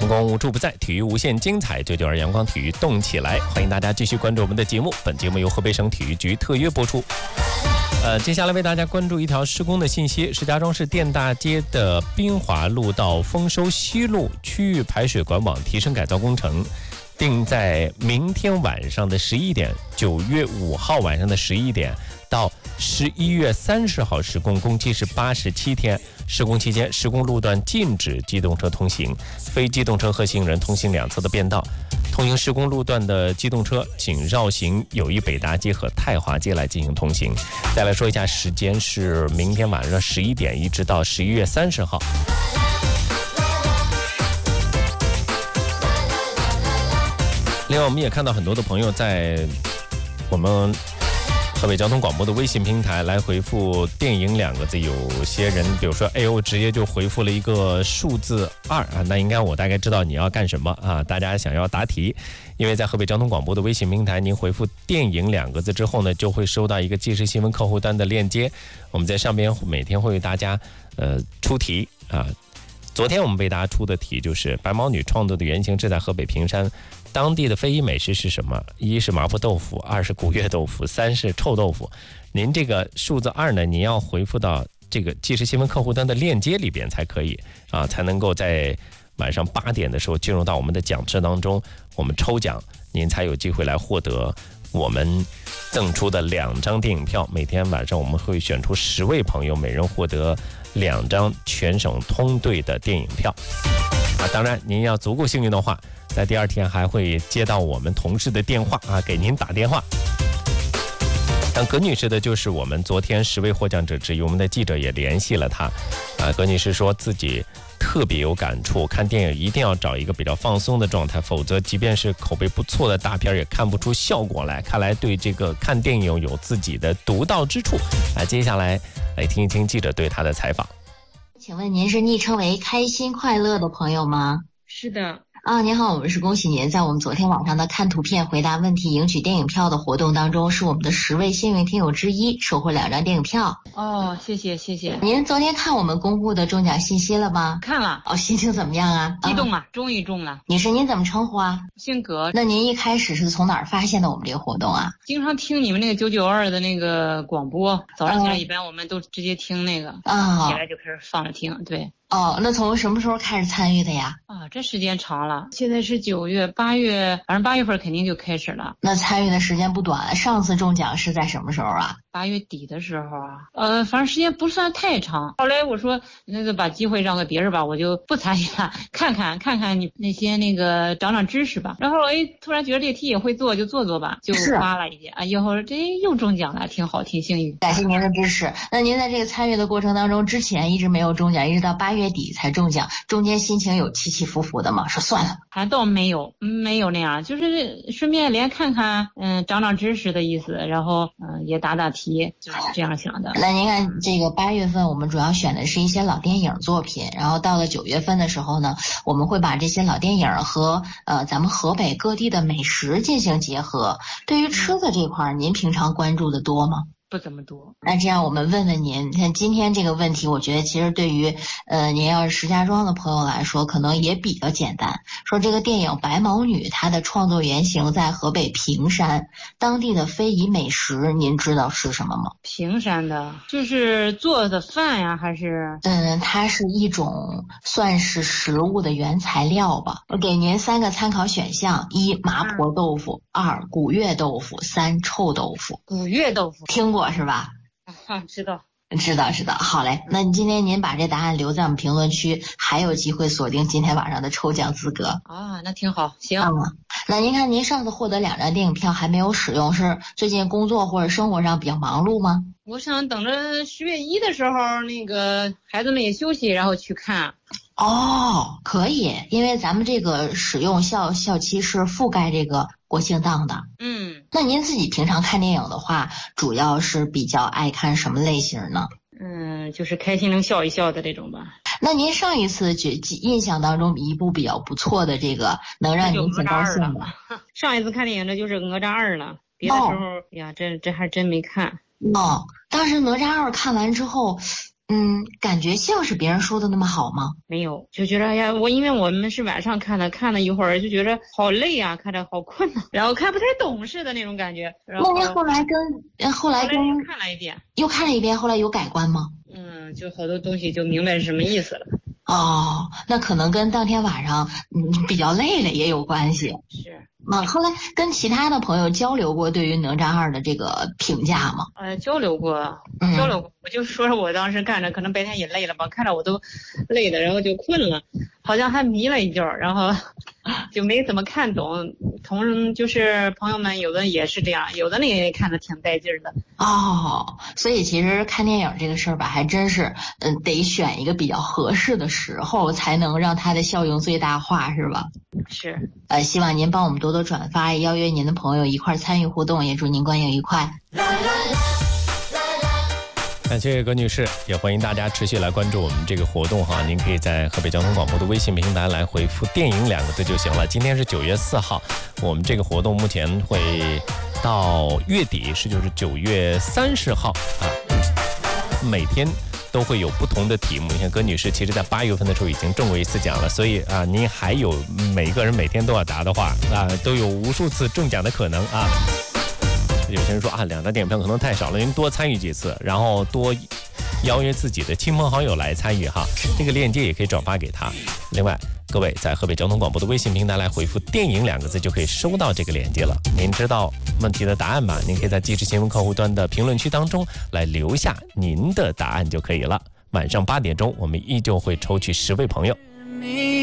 光无处不在，体育无限精彩，992阳光体育动起来！欢迎大家继续关注我们的节目。本节目由河北省体育局特约播出。接下来为大家关注一条施工的信息：石家庄市电大街的滨华路到丰收西路区域排水管网提升改造工程，定在明天晚上的11点，9月5号晚上的11点到11月30号施工，工期是87天。施工期间，施工路段禁止机动车通行，非机动车和行人通行两侧的便道。通行施工路段的机动车请绕行友谊北大街和太华街来进行通行。再来说一下时间，是明天晚上11点一直到11月30号。另外，我们也看到很多的朋友在我们河北交通广播的微信平台来回复电影2个字，有些人比如说我直接就回复了一个数字2啊，那应该我大概知道你要干什么啊，大家想要答题。因为在河北交通广播的微信平台，您回复电影2个字之后呢，就会收到一个即时新闻客户端的链接，我们在上边每天会为大家出题啊。昨天我们为大家出的题就是白毛女创作的原型是在河北平山，当地的非遗美食是什么？1是麻婆豆腐，2是古月豆腐，3是臭豆腐。您这个数字2呢，您要回复到这个即时新闻客户端的链接里边才可以啊，才能够在晚上8点的时候进入到我们的讲池当中，我们抽奖，您才有机会来获得我们赠出的2张电影票。每天晚上我们会选出10位朋友，每人获得2张全省通兑的电影票啊。当然您要足够幸运的话，在第2天还会接到我们同事的电话啊，给您打电话。像葛女士的就是我们昨天10位获奖者之一，我们的记者也联系了她啊。葛女士说自己特别有感触，看电影一定要找一个比较放松的状态，否则即便是口碑不错的大片也看不出效果来。看来对这个看电影有自己的独到之处啊。接下来来听一听记者对她的采访。 请问您是昵称为开心快乐的朋友吗？ 是的。 您好，我们是恭喜您在我们昨天晚上的看图片回答问题赢取电影票的活动当中，是我们的10位幸运听友之一，收获2张电影票。 哦，谢谢谢谢。 您昨天看我们公布的中奖信息了吗？ 看了。 心情怎么样啊？ 激动啊，终于中了。 您怎么称呼啊？ 姓葛。 那您一开始是从哪儿发现的我们这个活动啊？ 经常听你们那个992的那个广播，早上起来一般我们都直接听那个起来就开始放着听。对。 那从什么时候开始参与的呀？ 这时间长了，现在是9月、8月，反正8月份肯定就开始了。 那参与的时间不短，上次中奖是在什么时候啊 ？8月底的时候啊。反正时间不算太长。后来我说那就把机会让给别人吧，我就不参与了，看看你那些那个长知识吧。然后突然觉得这个题也会做，就做吧，就发了一些以后这又中奖了，挺好，挺幸运。 感谢您的支持。那您在这个参与的过程当中，之前一直没有中奖，一直到8月底才中奖，中间心情有起起伏伏的吗？说算了， 还倒没有那样，就是顺便连看看，长知识的意思，然后也答题，就是这样想的。 那您看这个8月份我们主要选的是一些老电影作品，然后到了9月份的时候呢，我们会把这些老电影和咱们河北各地的美食进行结合。对于吃的这块，您平常关注的多吗？ 不怎么多。 那这样我们问问您，看今天这个问题，我觉得其实对于您要是石家庄的朋友来说，可能也比较简单。说这个电影《白毛女》它的创作原型在河北平山，当地的非遗美食您知道是什么吗？ 平山的就是做的饭呀，还是？ 它是一种算是食物的原材料吧。我给您3个参考选项：1麻婆豆腐，2古月豆腐，3臭豆腐。 古月豆腐听过是吧？ 知道。 好嘞，那今天您把这答案留在我们评论区，还有机会锁定今天晚上的抽奖资格那挺好。行。 那您看您上次获得2张电影票还没有使用，是最近工作或者生活上比较忙碌吗？ 我想等着10月1的时候，那个孩子们也休息，然后去看。 可以，因为咱们这个使用校期是覆盖这个国庆档的。那您自己平常看电影的话，主要是比较爱看什么类型呢？ 就是开心能笑一笑的这种吧。 那您上一次印象当中一部比较不错的这个能让您挺高兴的？ 上一次看电影这就是哪吒2了，别的时候这还真没看。 当时哪吒2看完之后感觉像是别人说的那么好吗？ 没有，就觉得哎呀，因为我们是晚上看了一会儿，就觉得好累啊，看着好困啊，然后看不太懂似的那种感觉。然后那您后来又看了一遍， 后来有改观吗？ 就好多东西就明白是什么意思了。 哦，那可能跟当天晚上比较累了也有关系。 是。 后来跟其他的朋友交流过对于哪吒2的这个评价吗？ 交流过。我就说我当时看着可能白天也累了吧，看着我都累的，然后就困了，好像还迷了一觉，然后就没怎么看懂。就是朋友们有的也是这样，有的那也看着挺带劲的。 所以其实看电影这个事儿吧，还真是得选一个比较合适的时候，才能让它的效应最大化，是吧？ 是。 希望您帮我们多多转发，也邀约您的朋友一块参与互动，也祝您观影愉快。 感谢葛女士，也欢迎大家持续来关注我们这个活动哈。您可以在河北交通广播的微信平台来回复“电影”2个字就行了。今天是9月4号，我们这个活动目前会到月底，就是9月30号啊。每天都会有不同的题目。你看葛女士其实在8月份的时候已经中过1次奖了，所以您还有每一个人每天都要答的话都有无数次中奖的可能啊。有些人说2张电影票可能太少了，您多参与几次，然后多邀约自己的亲朋好友来参与哈，这个链接也可以转发给他。另外，各位在河北交通广播的微信平台来回复“电影”2个字就可以收到这个链接了。您知道问题的答案吗？您可以在即时新闻客户端的评论区当中来留下您的答案就可以了。晚上8点钟，我们依旧会抽取10位朋友。